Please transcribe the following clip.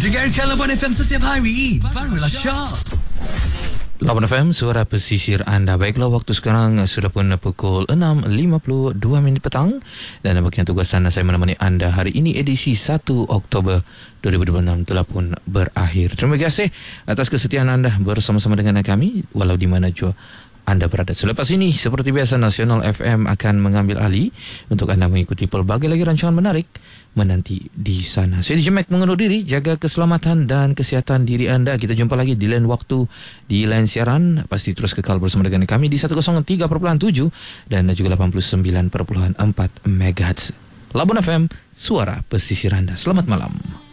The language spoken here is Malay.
Dengarkan Labuan FM setiap hari. Barulah Syok. Labuan FM, suara pesisir anda. Baiklah, waktu sekarang sudah pun pukul 6.52 petang. Dan bagian tugasan saya menemani anda hari ini edisi 1 Oktober 2026 telah pun berakhir. Terima kasih atas kesetiaan anda bersama-sama dengan kami walau di mana jua anda berada. Selepas ini, seperti biasa, Nasional FM akan mengambil alih untuk anda mengikuti pelbagai lagi rancangan menarik menanti di sana. Saya DJ Mac mengundur diri, jaga keselamatan dan kesihatan diri anda. Kita jumpa lagi di lain waktu, di lain siaran. Pasti terus kekal bersama dengan kami di 103.7 dan juga 89.4 MHz. Labuan FM, suara pesisir anda. Selamat malam.